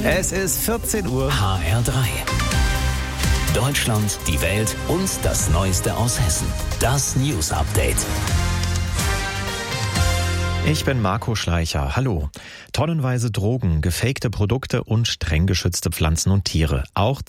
Es ist 14 Uhr. HR3. Deutschland, die Welt und das Neueste aus Hessen. Das News Update. Ich bin Marco Schleicher. Hallo. Tonnenweise Drogen, gefakte Produkte und streng geschützte Pflanzen und Tiere. Auch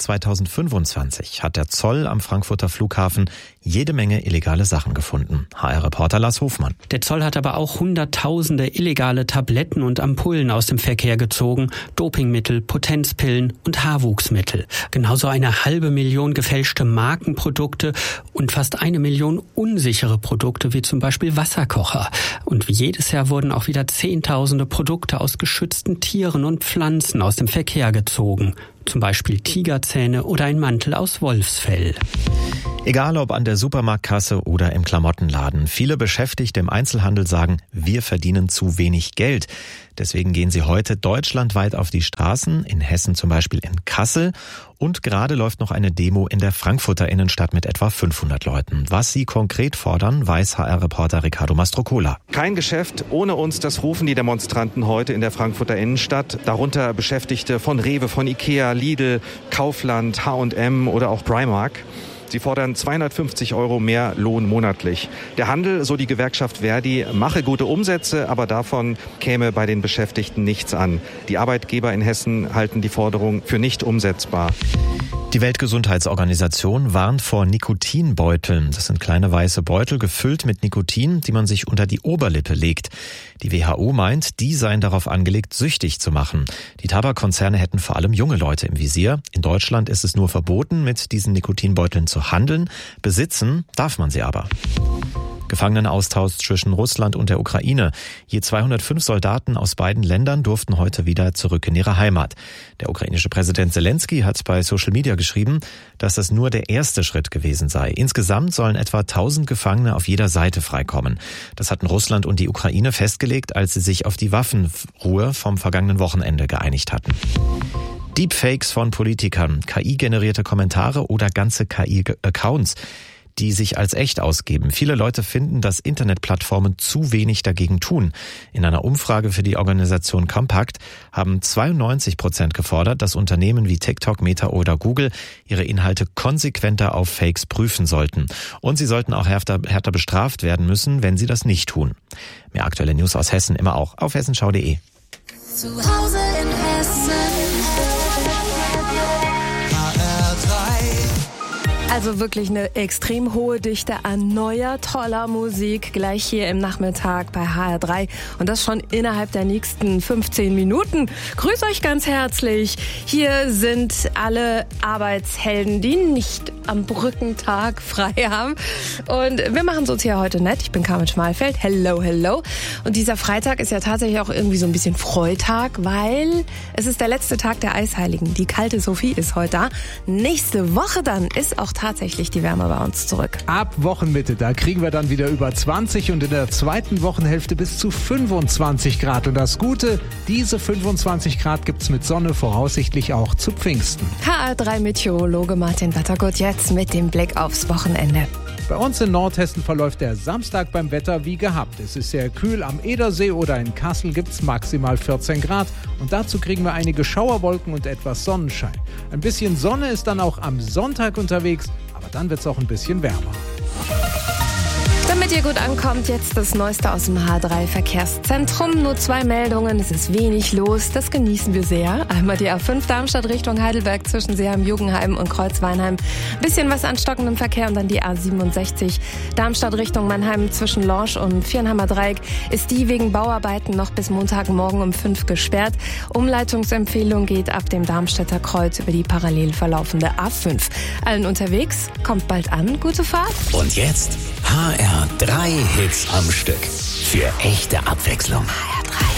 2025 hat der Zoll am Frankfurter Flughafen jede Menge illegale Sachen gefunden. HR-Reporter Lars Hofmann. Der Zoll hat aber auch Hunderttausende illegale Tabletten und Ampullen aus dem Verkehr gezogen, Dopingmittel, Potenzpillen und Haarwuchsmittel. Genauso 500.000 gefälschte Markenprodukte und fast 1 Million unsichere Produkte, wie zum Beispiel Wasserkocher. Und wie jedes Jahr wurden auch wieder Zehntausende Produkte aus geschützten Tieren und Pflanzen aus dem Verkehr gezogen. Zum Beispiel Tigerzähne oder ein Mantel aus Wolfsfell. Egal ob an der Supermarktkasse oder im Klamottenladen, viele Beschäftigte im Einzelhandel sagen, wir verdienen zu wenig Geld. Deswegen gehen sie heute deutschlandweit auf die Straßen, in Hessen zum Beispiel in Kassel. Und gerade läuft noch eine Demo in der Frankfurter Innenstadt mit etwa 500 Leuten. Was sie konkret fordern, weiß HR-Reporter Riccardo Mastrocola. Kein Geschäft ohne uns, das rufen die Demonstranten heute in der Frankfurter Innenstadt. Darunter Beschäftigte von Rewe, von Ikea, Lidl, Kaufland, H&M oder auch Primark. Sie fordern 250 € mehr Lohn monatlich. Der Handel, so die Gewerkschaft Verdi, mache gute Umsätze, aber davon käme bei den Beschäftigten nichts an. Die Arbeitgeber in Hessen halten die Forderung für nicht umsetzbar. Die Weltgesundheitsorganisation warnt vor Nikotinbeuteln. Das sind kleine weiße Beutel gefüllt mit Nikotin, die man sich unter die Oberlippe legt. Die WHO meint, die seien darauf angelegt, süchtig zu machen. Die Tabakkonzerne hätten vor allem junge Leute im Visier. In Deutschland ist es nur verboten, mit diesen Nikotinbeuteln zu handeln. Besitzen darf man sie aber. Gefangenenaustausch zwischen Russland und der Ukraine. Je 205 Soldaten aus beiden Ländern durften heute wieder zurück in ihre Heimat. Der ukrainische Präsident Zelensky hat bei Social Media geschrieben, dass das nur der erste Schritt gewesen sei. Insgesamt sollen etwa 1000 Gefangene auf jeder Seite freikommen. Das hatten Russland und die Ukraine festgelegt, als sie sich auf die Waffenruhe vom vergangenen Wochenende geeinigt hatten. Deepfakes von Politikern, KI-generierte Kommentare oder ganze KI-Accounts, die sich als echt ausgeben. Viele Leute finden, dass Internetplattformen zu wenig dagegen tun. In einer Umfrage für die Organisation Compact haben 92% gefordert, dass Unternehmen wie TikTok, Meta oder Google ihre Inhalte konsequenter auf Fakes prüfen sollten. Und sie sollten auch härter bestraft werden müssen, wenn sie das nicht tun. Mehr aktuelle News aus Hessen immer auch auf hessenschau.de. Zu Hause in Hessen. Also wirklich eine extrem hohe Dichte an neuer, toller Musik gleich hier im Nachmittag bei HR3 und das schon innerhalb der nächsten 15 Minuten. Grüß euch ganz herzlich. Hier sind alle Arbeitshelden, die nicht am Brückentag frei haben und wir machen es uns hier heute nett. Ich bin Carmen Schmalfeld. Hello, hello. Und dieser Freitag ist ja tatsächlich auch irgendwie so ein bisschen Freitag, weil es ist der letzte Tag der Eisheiligen. Die kalte Sophie ist heute da. Nächste Woche dann ist auch tatsächlich die Wärme bei uns zurück. Ab Wochenmitte, da kriegen wir dann wieder über 20 und in der zweiten Wochenhälfte bis zu 25 Grad. Und das Gute, diese 25 Grad gibt's mit Sonne voraussichtlich auch zu Pfingsten. HR3-Meteorologe Martin Wattergut jetzt mit dem Blick aufs Wochenende. Bei uns in Nordhessen verläuft der Samstag beim Wetter wie gehabt. Es ist sehr kühl, am Edersee oder in Kassel gibt's maximal 14 Grad und dazu kriegen wir einige Schauerwolken und etwas Sonnenschein. Ein bisschen Sonne ist dann auch am Sonntag unterwegs, aber dann wird's auch ein bisschen wärmer. Damit ihr gut ankommt, jetzt das Neueste aus dem H3-Verkehrszentrum. Nur 2 Meldungen, es ist wenig los, das genießen wir sehr. Einmal die A5 Darmstadt Richtung Heidelberg zwischen Seeheim-Jugenheim und Kreuzweinheim. Bisschen was an stockendem Verkehr und dann die A67 Darmstadt Richtung Mannheim zwischen Lorsch und Viernheimer Dreieck. Ist die wegen Bauarbeiten noch bis Montagmorgen um 5 gesperrt. Umleitungsempfehlung geht ab dem Darmstädter Kreuz über die parallel verlaufende A5. Allen unterwegs, kommt bald an, gute Fahrt. Und jetzt HR3 Hits am Stück. Für echte Abwechslung. HR3.